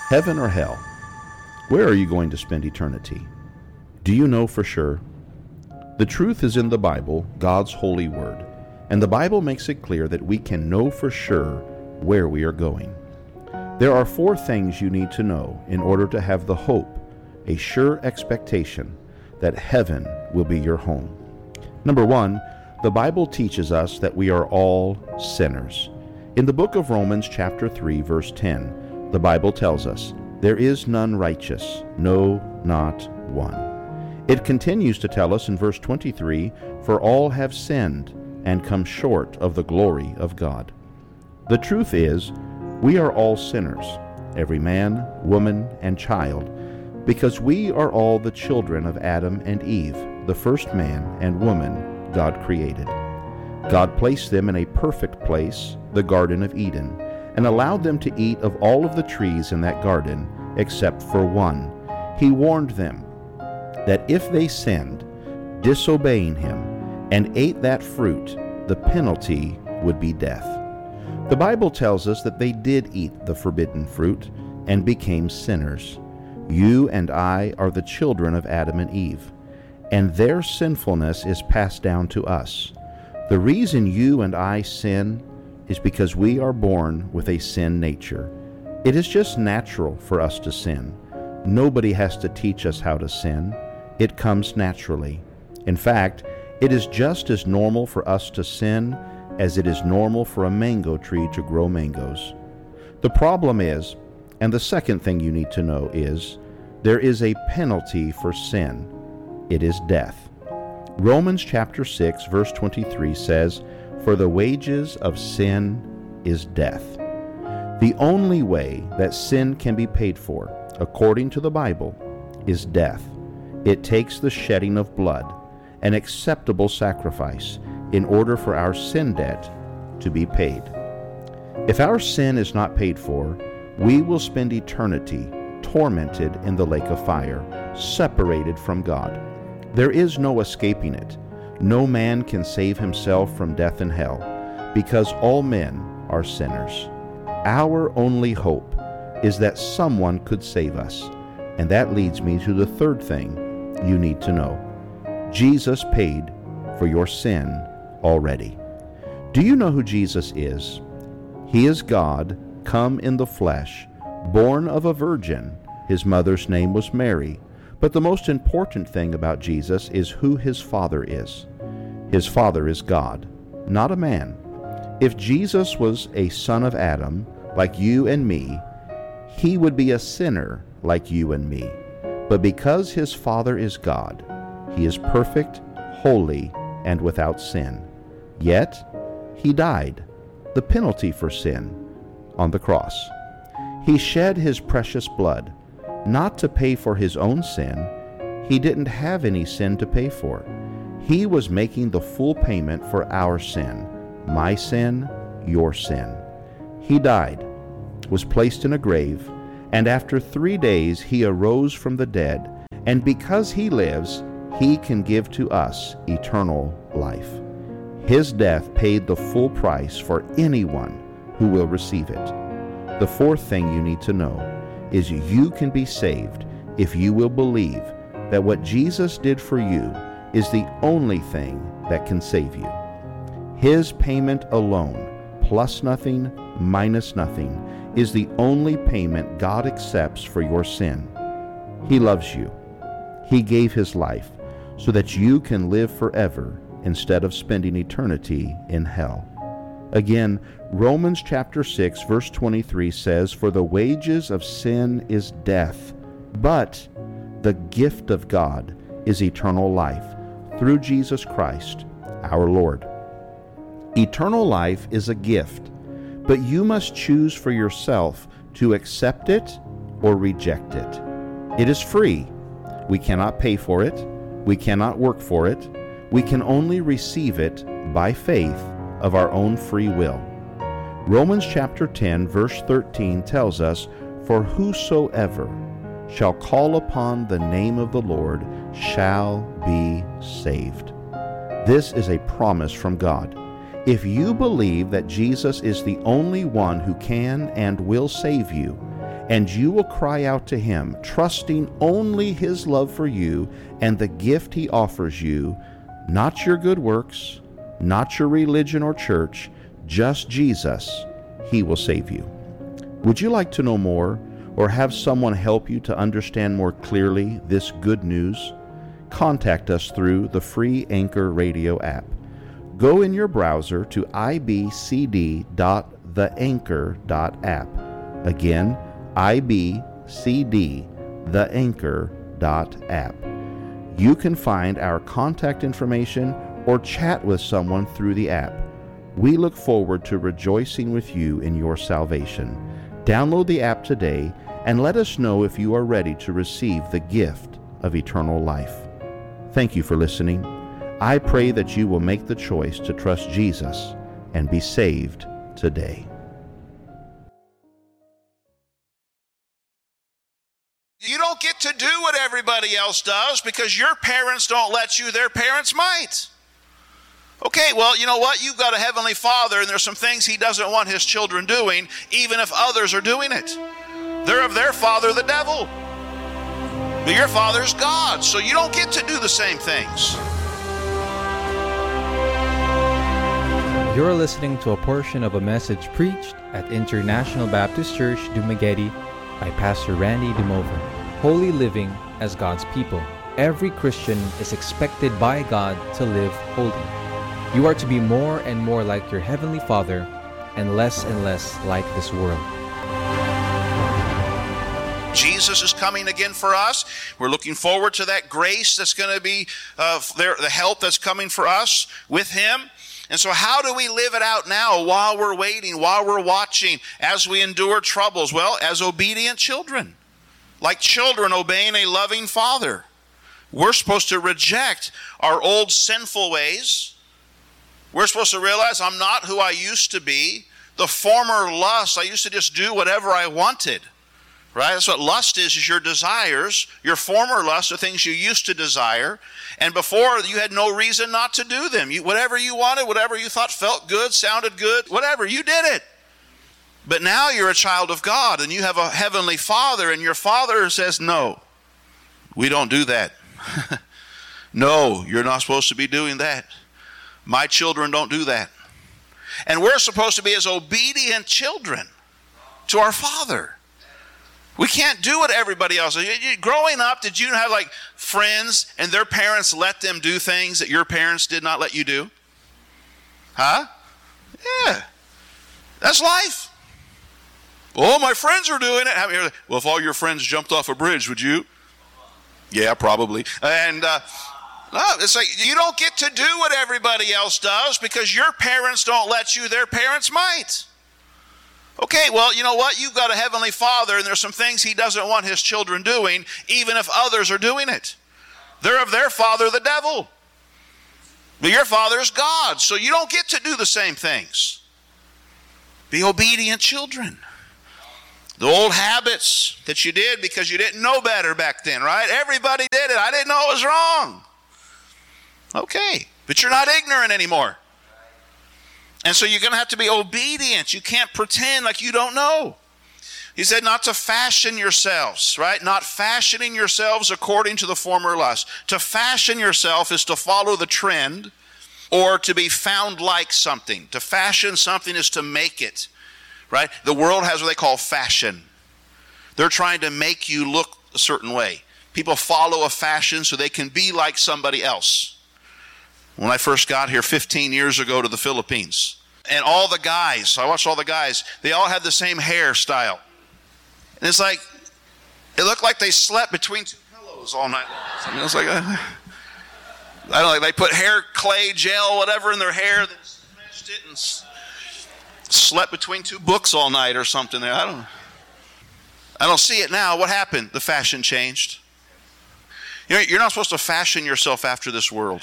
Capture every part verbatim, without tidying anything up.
Heaven or hell? Where are you going to spend eternity? Do you know for sure? The truth is in the Bible, God's holy word, and the Bible makes it clear that we can know for sure where we are going. There are four things you need to know in order to have the hope, a sure expectation that heaven will be your home. Number one, the Bible teaches us that we are all sinners. In the book of Romans chapter three, verse ten, the Bible tells us, "There is none righteous, no, not one." It continues to tell us in verse twenty-three, "For all have sinned and come short of the glory of God." The truth is, we are all sinners, every man, woman, and child, because we are all the children of Adam and Eve, the first man and woman God created. God placed them in a perfect place, the Garden of Eden, and allowed them to eat of all of the trees in that garden except for one. He warned them that if they sinned, disobeying Him, and ate that fruit, the penalty would be death. The Bible tells us that they did eat the forbidden fruit and became sinners. You and I are the children of Adam and Eve, and their sinfulness is passed down to us. The reason you and I sin is because we are born with a sin nature. It is just natural for us to sin. Nobody has to teach us how to sin. It comes naturally. In fact, it is just as normal for us to sin as it is normal for a mango tree to grow mangoes. The problem is, and the second thing you need to know is, there is a penalty for sin. It is death. Romans chapter six, verse twenty-three says, "For the wages of sin is death." The only way that sin can be paid for, according to the Bible, is death. It takes the shedding of blood, an acceptable sacrifice, in order for our sin debt to be paid. If our sin is not paid for, we will spend eternity tormented in the lake of fire, separated from God. There is no escaping it. No man can save himself from death and hell, because all men are sinners. Our only hope is that someone could save us, and that leads me to the third thing you need to know. Jesus paid for your sin already. Do you know who Jesus is? He is God, come in the flesh, born of a virgin. His mother's name was Mary. But the most important thing about Jesus is who His Father is. His Father is God, not a man. If Jesus was a son of Adam, like you and me, He would be a sinner like you and me. But because His Father is God, He is perfect, holy, and without sin. Yet, He died, the penalty for sin, on the cross. He shed His precious blood, not to pay for His own sin. He didn't have any sin to pay for. He was making the full payment for our sin, my sin, your sin. He died, was placed in a grave, and after three days He arose from the dead, and because He lives, He can give to us eternal life. His death paid the full price for anyone who will receive it. The fourth thing you need to know is you can be saved if you will believe that what Jesus did for you is the only thing that can save you. His payment alone, plus nothing, minus nothing, is the only payment God accepts for your sin. He loves you. He gave His life so that you can live forever instead of spending eternity in hell. Again, Romans chapter six, verse twenty-three says, "For the wages of sin is death, but the gift of God is eternal life through Jesus Christ, our Lord." Eternal life is a gift, but you must choose for yourself to accept it or reject it. It is free. We cannot pay for it. We cannot work for it. We can only receive it by faith of our own free will. Romans chapter ten, verse thirteen tells us, "For whosoever shall call upon the name of the Lord shall be saved." This is a promise from God. If you believe that Jesus is the only one who can and will save you, and you will cry out to Him, trusting only His love for you and the gift He offers you, not your good works, not your religion or church, just Jesus. He will save you. Would you like to know more or have someone help you to understand more clearly this good news? Contact us through the free Anchor Radio app. Go in your browser to i b c d dot the anchor dot app. Again, i b c d the anchor dot app. You can find our contact information or chat with someone through the app. We look forward to rejoicing with you in your salvation. Download the app today and let us know if you are ready to receive the gift of eternal life. Thank you for listening. I pray that you will make the choice to trust Jesus and be saved today. You don't get to do what everybody else does because your parents don't let you, their parents might. Okay, well, you know what? You've got a Heavenly Father, and there's some things He doesn't want His children doing, even if others are doing it. They're of their father, the devil. But your father's God, so you don't get to do the same things. You're listening to a portion of a message preached at International Baptist Church, Dumaguete, by Pastor Randy Dumover. Holy living as God's people. Every Christian is expected by God to live holy. You are to be more and more like your Heavenly Father and less and less like this world. Jesus is coming again for us. We're looking forward to that grace that's going to be uh, there, the help that's coming for us with Him. And so how do we live it out now while we're waiting, while we're watching, as we endure troubles? Well, as obedient children, like children obeying a loving Father. We're supposed to reject our old sinful ways. We're supposed to realize I'm not who I used to be. The former lust, I used to just do whatever I wanted. Right? That's what lust is, is your desires. Your former lusts are things you used to desire. And before, you had no reason not to do them. You, whatever you wanted, whatever you thought felt good, sounded good, whatever, you did it. But now you're a child of God, and you have a Heavenly Father, and your Father says, no, we don't do that. No, you're not supposed to be doing that. My children don't do that. And we're supposed to be as obedient children to our Father. We can't do what everybody else does. Growing up, did you have like friends and their parents let them do things that your parents did not let you do? Huh? Yeah. That's life. Oh, my friends are doing it. Well, if all your friends jumped off a bridge, would you? Yeah, probably. And uh, no, it's like you don't get to do what everybody else does because your parents don't let you, their parents might. Okay, well, you know what? You've got a Heavenly Father, and there's some things He doesn't want His children doing, even if others are doing it. They're of their father, the devil. But your Father's God, so you don't get to do the same things. Be obedient children. The old habits that you did because you didn't know better back then, right? Everybody did it. I didn't know it was wrong. Okay, but you're not ignorant anymore. And so you're going to have to be obedient. You can't pretend like you don't know. He said not to fashion yourselves, right? Not fashioning yourselves according to the former lust. To fashion yourself is to follow the trend or to be found like something. To fashion something is to make it, right? The world has what they call fashion. They're trying to make you look a certain way. People follow a fashion so they can be like somebody else. When I first got here fifteen years ago to the Philippines, and all the guys, I watched all the guys, they all had the same hairstyle. And it's like, it looked like they slept between two pillows all night long. I mean, it was like, uh, I don't know, they put hair clay, gel, whatever in their hair, then smashed it and s- slept between two books all night or something there. I don't I don't see it now. What happened? The fashion changed. You know, you're not supposed to fashion yourself after this world.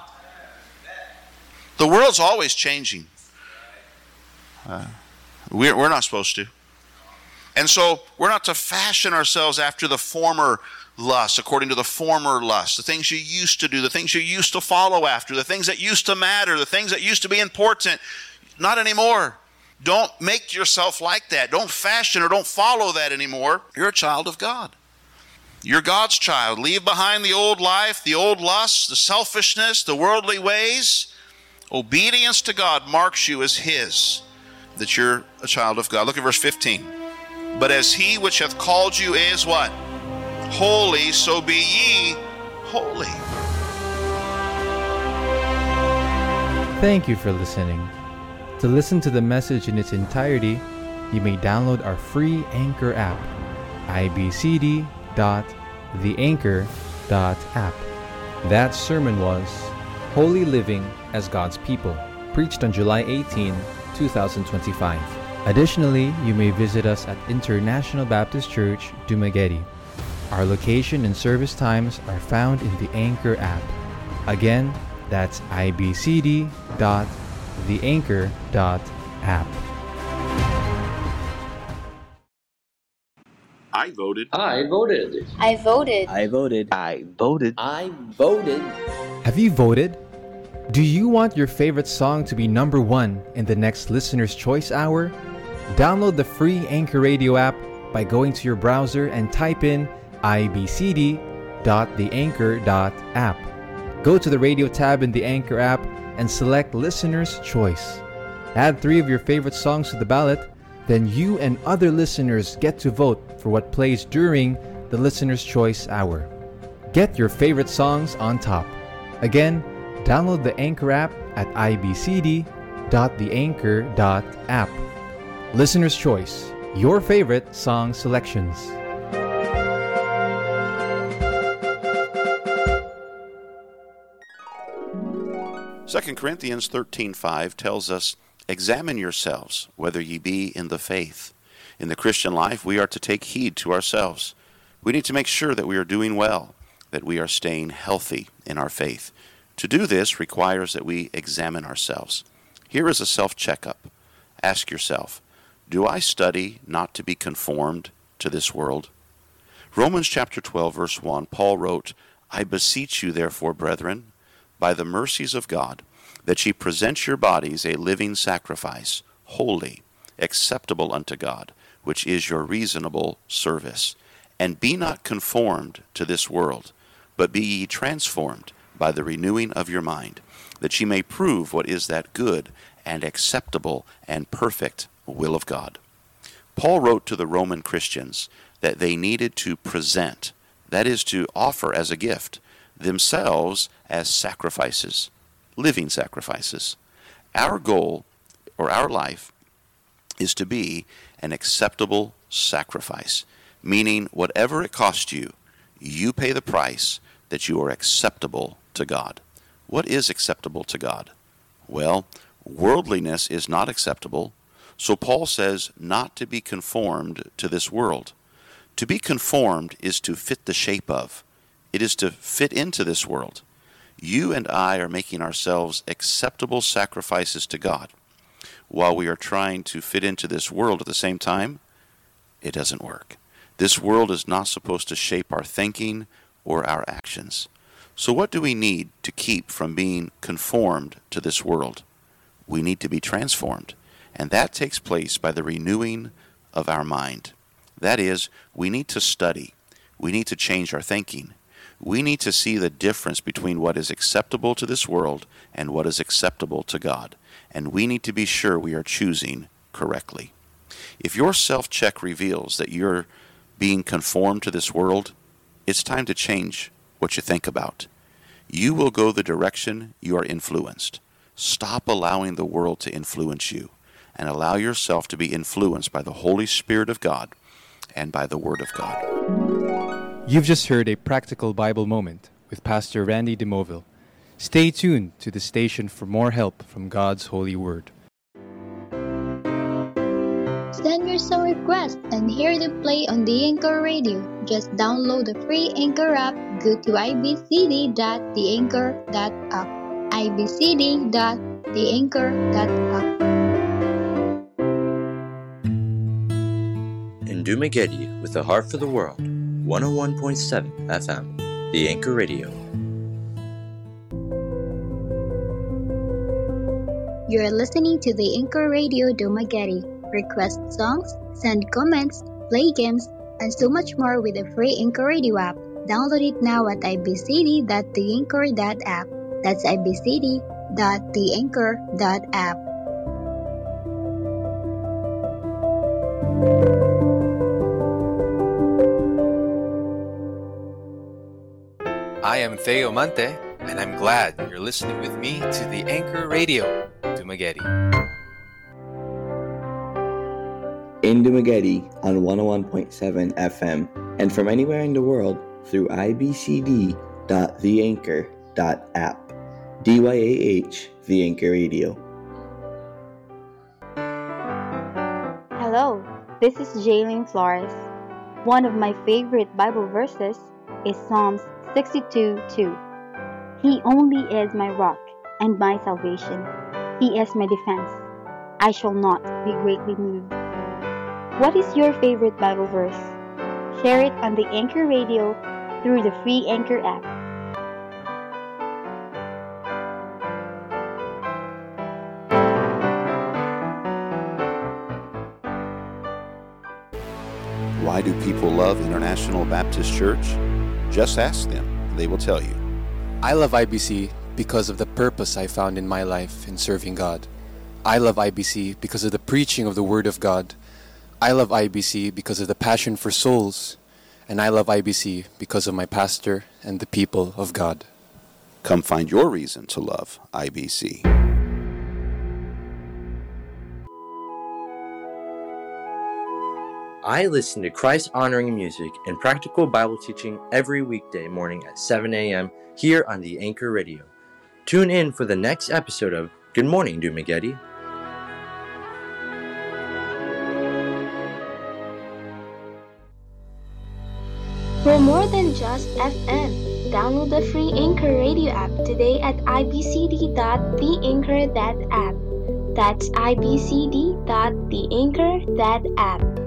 The world's always changing. Uh, we're, we're not supposed to. And so we're not to fashion ourselves after the former lust, according to the former lust, the things you used to do, the things you used to follow after, the things that used to matter, the things that used to be important. Not anymore. Don't make yourself like that. Don't fashion or don't follow that anymore. You're a child of God. You're God's child. Leave behind the old life, the old lusts, the selfishness, the worldly ways. Obedience to God marks you as His, that you're a child of God. Look at verse fifteen. But as He which hath called you is what? Holy, so be ye holy. Thank you for listening. To listen to the message in its entirety, you may download our free Anchor app, i b c d dot the anchor dot app. That sermon was Holy Living as God's People, preached on July eighteenth, twenty twenty-five. Additionally, you may visit us at International Baptist Church, Dumaguete. Our location and service times are found in the Anchor app. Again, that's i b c d dot the anchor dot app. I voted. I voted. I voted. I voted. I voted. I voted. Have you voted? Do you want your favorite song to be number one in the next Listener's Choice Hour? Download the free Anchor Radio app by going to your browser and type in i b c d dot the anchor dot app. Go to the radio tab in the Anchor app and select Listener's Choice. Add three of your favorite songs to the ballot, then you and other listeners get to vote for what plays during the Listener's Choice Hour. Get your favorite songs on top. Again, download the Anchor app at i b c d dot the anchor dot app. Listener's Choice, your favorite song selections. Second Corinthians thirteen five tells us, examine yourselves, whether ye be in the faith. In the Christian life, we are to take heed to ourselves. We need to make sure that we are doing well, that we are staying healthy in our faith. To do this requires that we examine ourselves. Here is a self-checkup. Ask yourself, do I study not to be conformed to this world? Romans chapter twelve, verse one, Paul wrote, I beseech you therefore, brethren, by the mercies of God, that ye present your bodies a living sacrifice, holy, acceptable unto God, which is your reasonable service. And be not conformed to this world, but be ye transformed by the renewing of your mind, that ye may prove what is that good and acceptable and perfect will of God. Paul wrote to the Roman Christians that they needed to present, that is to offer as a gift, themselves as sacrifices, living sacrifices. Our goal, or our life, is to be an acceptable sacrifice, meaning whatever it costs you, you pay the price that you are acceptable to God. What is acceptable to God? Well, worldliness is not acceptable, so Paul says not to be conformed to this world. To be conformed is to fit the shape of. It is to fit into this world. You and I are making ourselves acceptable sacrifices to God, while we are trying to fit into this world at the same time. It doesn't work. This world is not supposed to shape our thinking or our actions. So what do we need to keep from being conformed to this world? We need to be transformed, and that takes place by the renewing of our mind. That is, we need to study. We need to change our thinking. We need to see the difference between what is acceptable to this world and what is acceptable to God. And we need to be sure we are choosing correctly. If your self-check reveals that you're being conformed to this world, it's time to change what you think about. You will go the direction you are influenced. Stop allowing the world to influence you, and allow yourself to be influenced by the Holy Spirit of God and by the Word of God. You've just heard a practical Bible moment with Pastor Randy DeMoville. Stay tuned to the station for more help from God's Holy Word. Send your song request and hear the play on the Anchor Radio. Just download the free Anchor app. Go to i b c d dot the anchor dot app. i b c d dot the anchor dot app. In Dumaguete, with a heart for the world, one oh one point seven F M, The Anchor Radio. You're listening to the Anchor Radio Dumaguete. Request songs, send comments, play games, and so much more with the free Anchor Radio app. Download it now at i b c d dot the anchor dot app. That's i b c d dot the anchor dot app. I am Theo Mante, and I'm glad you're listening with me to the Anchor Radio Dumaguete. In Dumaguete on one oh one point seven F M, and from anywhere in the world through i b c d dot the anchor dot app. D Y A H, The Anchor Radio. Hello, this is Jaylene Flores. One of my favorite Bible verses is Psalms sixty-two two. He only is my rock and my salvation. He is my defense. I shall not be greatly moved. What is your favorite Bible verse? Share it on the Anchor Radio through the free Anchor app. Why do people love International Baptist Church? Just ask them, and they will tell you. I love I B C because of the purpose I found in my life in serving God. I love I B C because of the preaching of the Word of God. I love I B C because of the passion for souls. And I love I B C because of my pastor and the people of God. Come find your reason to love I B C. I listen to Christ-honoring music and practical Bible teaching every weekday morning at seven a.m. here on the Anchor Radio. Tune in for the next episode of Good Morning, Dumaguete. We're more than just F M. Download the free Anchor Radio app today at i b c d dot the anchor dot app. That's i b c d dot the anchor dot app.